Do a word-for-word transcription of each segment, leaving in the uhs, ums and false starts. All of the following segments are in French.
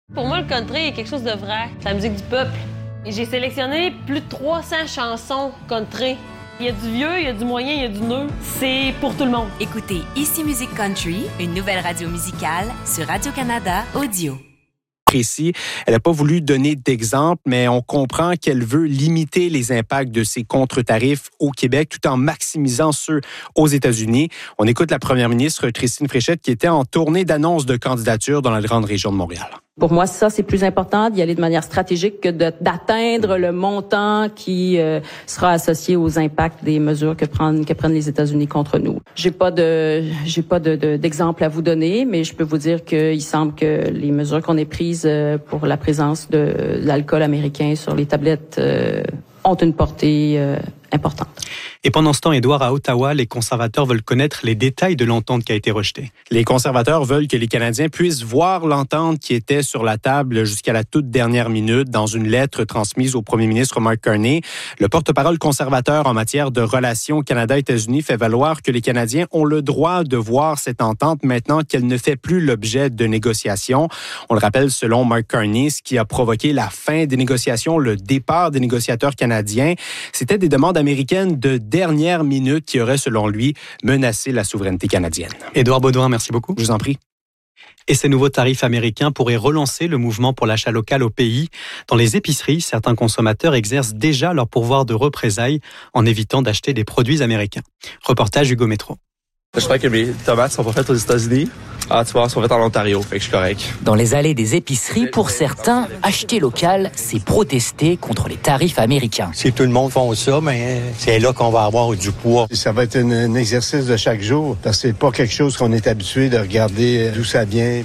Pour moi, le country est quelque chose de vrai. C'est la musique du peuple. Et j'ai sélectionné plus de trois cents chansons country. Il y a du vieux, il y a du moyen, il y a du neuf. C'est pour tout le monde. Écoutez Ici Musique Country, une nouvelle radio musicale sur Radio-Canada Audio. Précis. Elle n'a pas voulu donner d'exemple, mais on comprend qu'elle veut limiter les impacts de ces contre-tarifs au Québec tout en maximisant ceux aux États-Unis. On écoute la première ministre Christine Fréchette qui était en tournée d'annonce de candidature dans la grande région de Montréal. Pour moi, ça, c'est plus important d'y aller de manière stratégique que de, d'atteindre le montant qui euh, sera associé aux impacts des mesures que prennent, que prennent les États-Unis contre nous. J'ai pas de, j'ai pas de, de, d'exemple à vous donner, mais je peux vous dire qu'il semble que les mesures qu'on ait prises pour la présence de l'alcool américain sur les tablettes euh, ont une portée euh, importante. Et pendant ce temps, Édouard, à Ottawa, les conservateurs veulent connaître les détails de l'entente qui a été rejetée. Les conservateurs veulent que les Canadiens puissent voir l'entente qui était sur la table jusqu'à la toute dernière minute dans une lettre transmise au premier ministre Mark Carney. Le porte-parole conservateur en matière de relations Canada-États-Unis fait valoir que les Canadiens ont le droit de voir cette entente maintenant qu'elle ne fait plus l'objet de négociations. On le rappelle, selon Mark Carney, ce qui a provoqué la fin des négociations, le départ des négociateurs canadiens, c'était des demandes américaines de dernière minute qui auraient, selon lui, menacé la souveraineté canadienne. Édouard Baudouin, merci beaucoup. Je vous en prie. Et ces nouveaux tarifs américains pourraient relancer le mouvement pour l'achat local au pays. Dans les épiceries, certains consommateurs exercent déjà leur pouvoir de représailles en évitant d'acheter des produits américains. Reportage Hugo Métro. J'espère que mes tomates sont pas faites aux États-Unis. Ah, tu vois, elles sont faites en Ontario, fait que je suis correct. Dans les allées des épiceries, pour certains, acheter local, c'est protester contre les tarifs américains. Si tout le monde fait ça, mais c'est là qu'on va avoir du poids. Ça va être un, un exercice de chaque jour, parce que c'est pas quelque chose qu'on est habitué de regarder d'où ça vient.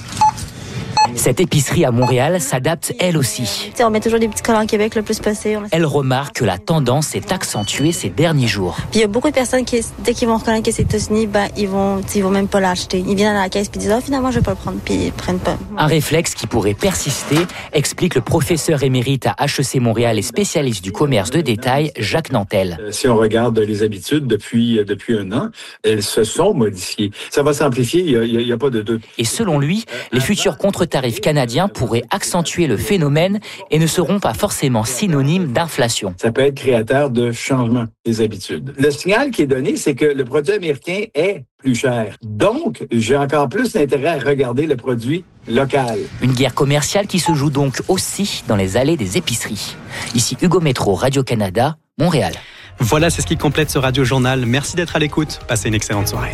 Cette épicerie à Montréal s'adapte elle aussi. T'sais, on met toujours des petits collants en Québec le plus possible. Elle remarque que la tendance s'est accentuée ces derniers jours. Puis il y a beaucoup de personnes qui, dès qu'ils vont reconnaître que c'est États-Unis, ben ils vont, ils vont même pas l'acheter. Ils viennent à la caisse puis disent ah oh, finalement je vais pas le prendre puis ils prennent pas. Un réflexe qui pourrait persister, explique le professeur émérite à H E C Montréal et spécialiste du commerce de détail Jacques Nantel. Si on regarde les habitudes depuis depuis un an, elles se sont modifiées. Ça va s'amplifier, il y a, il y a pas de doute. Et selon lui, les futurs contre-tarifs canadiens pourraient accentuer le phénomène et ne seront pas forcément synonymes d'inflation. Ça peut être créateur de changement des habitudes. Le signal qui est donné, c'est que le produit américain est plus cher. Donc, j'ai encore plus d'intérêt à regarder le produit local. Une guerre commerciale qui se joue donc aussi dans les allées des épiceries. Ici Hugo Métro, Radio-Canada, Montréal. Voilà, c'est ce qui complète ce Radio-Journal. Merci d'être à l'écoute. Passez une excellente soirée.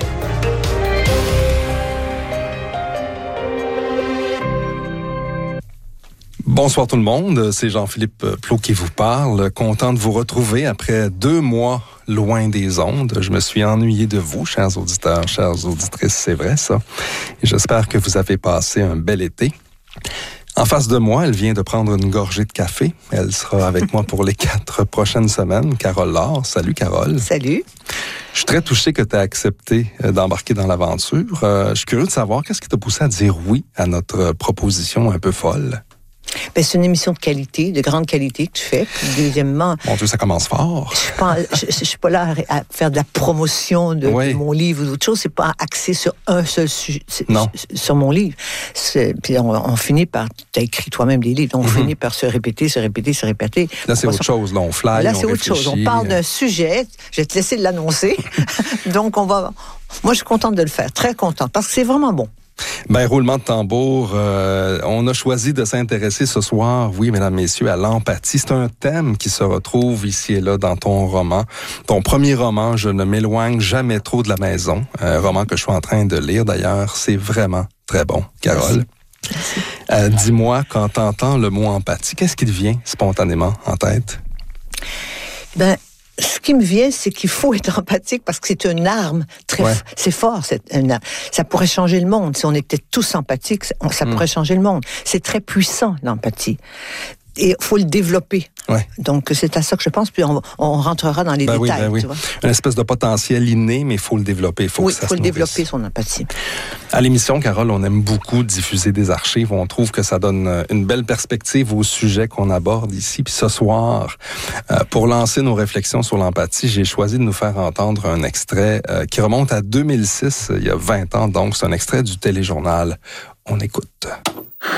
Bonsoir tout le monde, c'est Jean-Philippe Plot qui vous parle. Content de vous retrouver après deux mois loin des ondes. Je me suis ennuyé de vous, chers auditeurs, chères auditrices, c'est vrai ça. Et j'espère que vous avez passé un bel été. En face de moi, elle vient de prendre une gorgée de café. Elle sera avec moi pour les quatre prochaines semaines. Carole Laure. Salut Carole. Salut. Je suis très touché que tu aies accepté d'embarquer dans l'aventure. Euh, je suis curieux de savoir qu'est-ce qui t'a poussé à dire oui à notre proposition un peu folle. Ben, c'est une émission de qualité, de grande qualité que tu fais. Puis, deuxièmement... Mon Dieu, ça commence fort. Je suis pas, je, je suis pas là à, à faire de la promotion de, oui. de mon livre ou d'autres choses. C'est pas axé sur un seul sujet, non. sur mon livre. C'est, puis on, on finit par... Tu as écrit toi-même des livres, donc on mm-hmm. finit par se répéter, se répéter, se répéter. Là, c'est autre chose. Là, on fly, Là, on c'est autre chose. On parle d'un sujet. Je vais te laisser l'annoncer. Donc, on va... Moi, je suis contente de le faire. Très contente. Parce que c'est vraiment bon. Ben, roulement de tambour, euh, on a choisi de s'intéresser ce soir, oui, mesdames, messieurs, à l'empathie. C'est un thème qui se retrouve ici et là dans ton roman. Ton premier roman, Je ne m'éloigne jamais trop de la maison, un roman que je suis en train de lire d'ailleurs. C'est vraiment très bon, Carole. Merci. Euh, dis-moi, quand t'entends le mot empathie, qu'est-ce qui te vient spontanément en tête? Ben... Ce qui me vient, c'est qu'il faut être empathique parce que c'est une arme très, ouais. c'est fort, c'est une arme. Ça pourrait changer le monde. Si on était tous empathiques, ça mmh. pourrait changer le monde. C'est très puissant, l'empathie. Et il faut le développer. Ouais. Donc, c'est à ça que je pense, puis on, on rentrera dans les ben détails. Oui, ben oui. Tu vois? Une espèce de potentiel inné, mais il faut le développer. Faut oui, il faut le développer, son empathie. À l'émission, Carole, on aime beaucoup diffuser des archives. On trouve que ça donne une belle perspective au sujet qu'on aborde ici. Puis ce soir, euh, pour lancer nos réflexions sur l'empathie, j'ai choisi de nous faire entendre un extrait euh, qui remonte à deux mille six, il y a vingt ans. Donc, c'est un extrait du téléjournal. On écoute.